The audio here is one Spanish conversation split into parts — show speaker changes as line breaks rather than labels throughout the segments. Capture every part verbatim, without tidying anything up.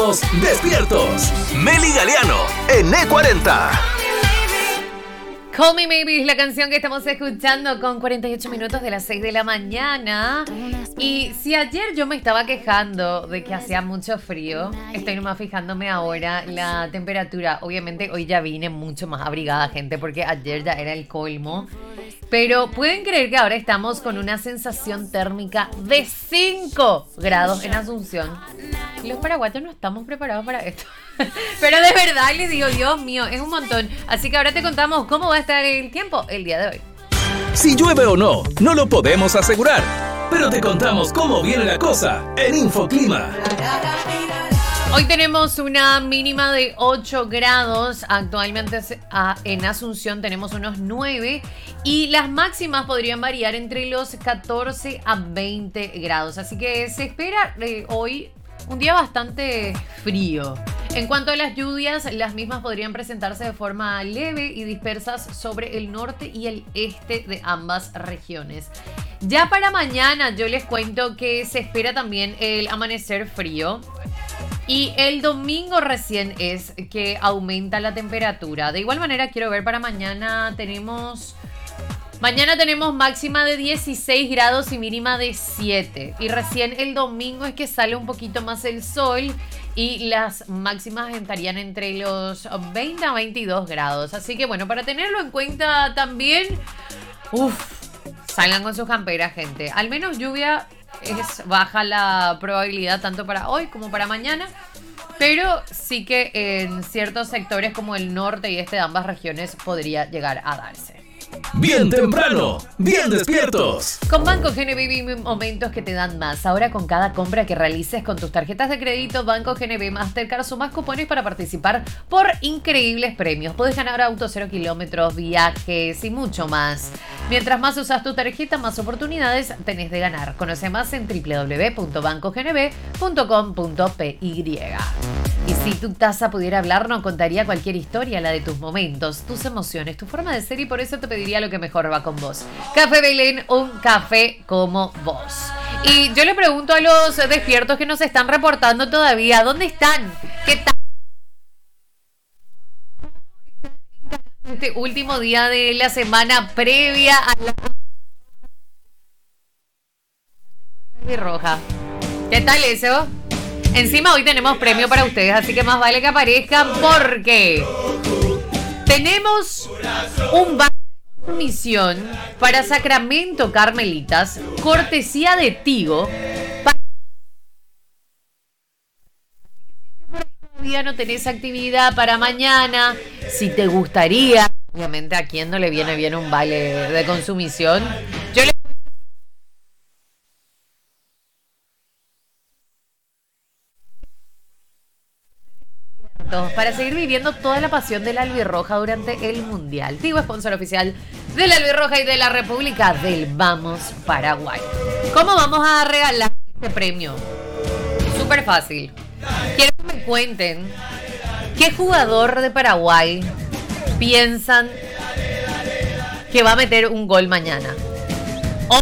Despiertos. Meli Galeano en E cuarenta.
Call Me Maybe es la canción que estamos escuchando con cuarenta y ocho minutos de las seis de la mañana. Y si ayer yo me estaba quejando de que hacía mucho frío, estoy nomás fijándome ahora la temperatura. Obviamente hoy ya vine mucho más abrigada, gente, porque ayer ya era el colmo. Pero pueden creer que ahora estamos con una sensación térmica de cinco grados en Asunción. Los paraguayos no estamos preparados para esto. Pero de verdad les digo, Dios mío, es un montón. Así que ahora te contamos cómo va a estar el tiempo el día de hoy.
Si llueve o no, no lo podemos asegurar. Pero te contamos cómo viene la cosa en Infoclima.
Hoy tenemos una mínima de ocho grados, actualmente en Asunción tenemos unos nueve y las máximas podrían variar entre los catorce a veinte grados, así que se espera eh, hoy un día bastante frío. En cuanto a las lluvias, las mismas podrían presentarse de forma leve y dispersas sobre el norte y el este de ambas regiones. Ya para mañana yo les cuento que se espera también el amanecer frío. Y el domingo recién es que aumenta la temperatura. De igual manera quiero ver para mañana tenemos... Mañana tenemos máxima de dieciséis grados y mínima de siete. Y recién el domingo es que sale un poquito más el sol y las máximas estarían entre los veinte a veintidós grados. Así que bueno, para tenerlo en cuenta también, uff, salgan con sus camperas, gente. Al menos lluvia... es baja la probabilidad tanto para hoy como para mañana, pero sí que en ciertos sectores como el norte y este de ambas regiones podría llegar a darse.
Bien temprano, bien despiertos.
Con Banco G N B vive momentos que te dan más. Ahora con cada compra que realices con tus tarjetas de crédito Banco G N B Mastercard sumás cupones para participar por increíbles premios. Podés ganar autos cero kilómetros, viajes y mucho más. Mientras más usas tu tarjeta, más oportunidades tenés de ganar. Conoce más en doble u doble u doble u punto banco g n b punto com punto p y. Y si tu taza pudiera hablar, nos contaría cualquier historia, la de tus momentos, tus emociones, tu forma de ser, y por eso te pediría lo que mejor va con vos. Café Belén, un café como vos. Y yo le pregunto a los despiertos que nos están reportando todavía, ¿dónde están? ¿Qué tal? Este último día de la semana previa a la roja. ¿Qué tal eso? Encima hoy tenemos premio para ustedes, así que más vale que aparezcan porque tenemos un baño de misión para Sacramento Carmelitas, cortesía de Tigo. Todavía no tenés actividad para mañana, si te gustaría, obviamente a quién no le viene bien un vale de consumición, yo le para seguir viviendo toda la pasión de la albirroja durante el Mundial. Tigo, sponsor oficial de la albirroja y de la República del Vamos Paraguay. ¿Cómo vamos a regalar este premio? Súper fácil. Quiero que me cuenten qué jugador de Paraguay piensan que va a meter un gol mañana. O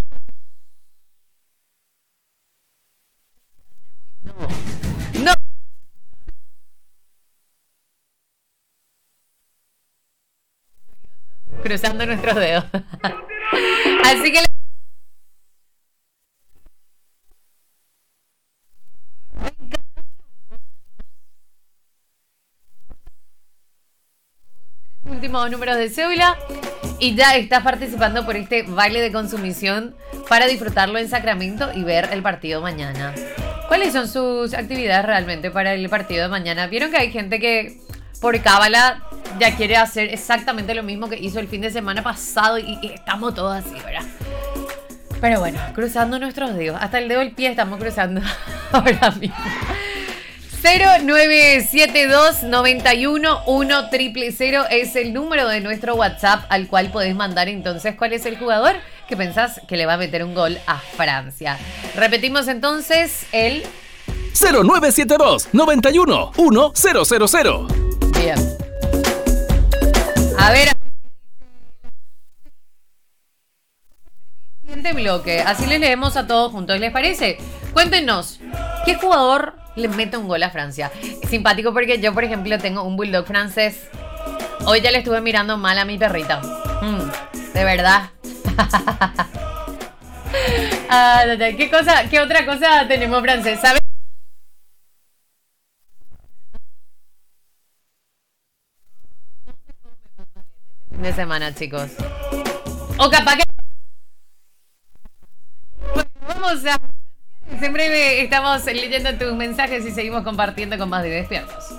no. Cruzando nuestros dedos. Así que últimos números de cédula y ya estás participando por este baile de consumición para disfrutarlo en Sacramento y ver el partido mañana. ¿Cuáles son sus actividades realmente para el partido de mañana? Vieron que hay gente que por cábala ya quiere hacer exactamente lo mismo que hizo el fin de semana pasado y, y estamos todos así, ¿verdad? Pero bueno, cruzando nuestros dedos. Hasta el dedo del pie estamos cruzando ahora mismo. cero nueve siete dos, nueve uno, uno cero cero cero es el número de nuestro WhatsApp al cual podés mandar entonces cuál es el jugador que pensás que le va a meter un gol a Francia. Repetimos entonces el
cero nueve siete dos, nueve uno, uno cero cero cero.
Bien. A ver. Siguiente bloque. Así les leemos a todos juntos. ¿Les parece? Cuéntenos, ¿qué jugador le mete un gol a Francia. Simpático porque yo, por ejemplo, tengo un bulldog francés. Hoy ya le estuve mirando mal a mi perrita. Mm, de verdad. Ah, ¿qué cosa, qué otra cosa tenemos francés? ¿Sabes? De semana, chicos. O capaz que vamos a... Siempre estamos leyendo tus mensajes y seguimos compartiendo con más de Despiertos.